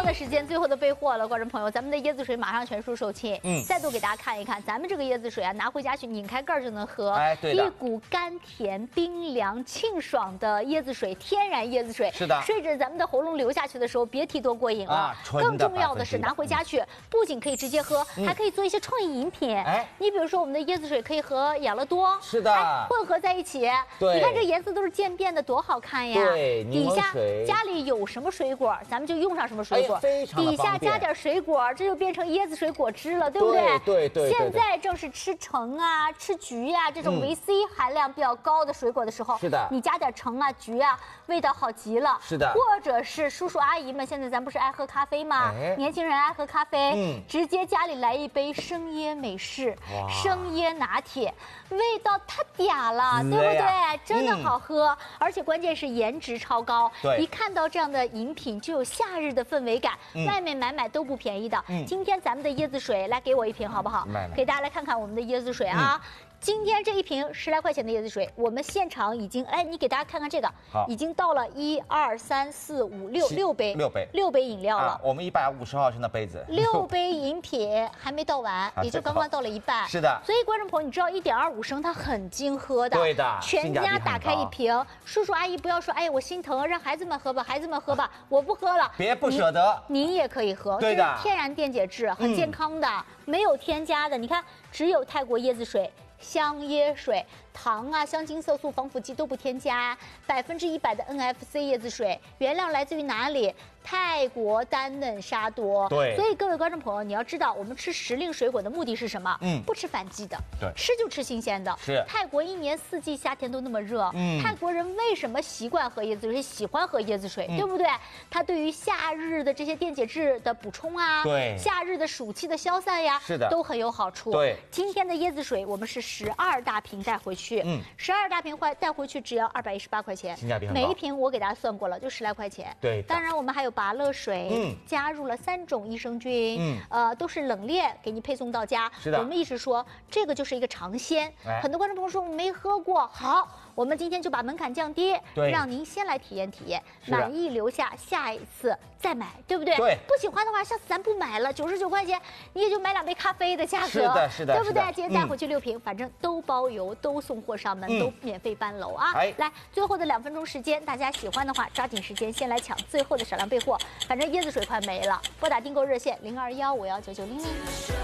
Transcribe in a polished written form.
的时间，最后的备货了，观众朋友，咱们的椰子水马上全数售罄。再度给大家看一看，咱们这个椰子水啊，拿回家去拧开盖儿就能喝。 哎，对的， 一股甘甜、冰凉、清爽的椰子水，天然椰子水。 是的， 顺着咱们的喉咙流下去的时候，别提多过瘾了。更重要的是，拿回家去不仅可以直接喝，还可以做一些创意饮品。哎，你比如说我们的椰子水可以和养乐多， 是的， 混合在一起。 对， 你看这颜色都是渐变的，多好看呀！ 对， 底下家里有什么水果，咱们就用上什么水果。底下加点水果，这就变成椰子水果汁了，对不对？对。现在正是吃橙啊、吃橘啊这种维 C 含量比较高的水果的时候， 是的， 你加点橙啊、橘啊，味道好极了。 是的， 或者是叔叔阿姨们，现在咱不是爱喝咖啡吗？年轻人爱喝咖啡，直接家里来一杯生椰美式、生椰拿铁，味道太嗲了，对不对？真的好喝，而且关键是颜值超高。 对， 一看到这样的饮品就有夏日的氛围感，外面买都不便宜的。今天咱们的椰子水来给我一瓶好不好？给大家来看看我们的椰子水啊。今天这一瓶10来块钱的椰子水，我们现场已经，哎，你给大家看看这个，已经到了1、2、3、4、5、6杯饮料了。 我们150毫升的杯子 ，6杯饮品还没倒完，也就刚刚到了一半。 是的， 所以观众朋友，你知道1.25升它很经喝的， 对的， 全家打开一瓶，叔叔阿姨不要说，哎，我心疼，让孩子们喝吧，孩子们喝吧，我不喝了， 别不舍得， 你也可以喝， 对的， 天然电解质，很健康的，没有添加的，你看，只有泰国椰子水。香椰水、糖啊、香精、色素、防腐剂都不添加，100%的 NFC 椰子水，原料来自于哪里？泰国丹嫩沙多。 对， 所以各位观众朋友，你要知道，我们吃时令水果的目的是什么？不吃反季的， 对， 吃就吃新鲜的。 是。 泰国1年4季夏天都那么热，泰国人为什么习惯喝椰子水？喜欢喝椰子水，对不对？它对于夏日的这些电解质的补充啊， 对， 夏日的暑气的消散呀， 是的， 都很有好处。 对， 今天的椰子水我们是12大瓶带回去，12大瓶带回去只要218块钱， 性价比很高。 每一瓶我给大家算过了，就10来块钱。 对， 当然我们还有拔乐水，加入了3种益生菌，都是冷链给你配送到家。 是的， 我们一直说这个就是一个尝鲜。很多观众朋友说我没喝过，好，我们今天就把门槛降低，让您先来体验体验，满意留下，下一次再买，对不对？ 对， 不喜欢的话，下次咱不买了，99块钱你也就买2杯咖啡的价格， 是的， 对不对？今天带回去6瓶，反正都包邮，都送货上门，都免费搬楼啊！来，最后的2分钟时间，大家喜欢的话，抓紧时间先来抢最后的少量备货，反正椰子水快没了，拨打订购热线0215199000。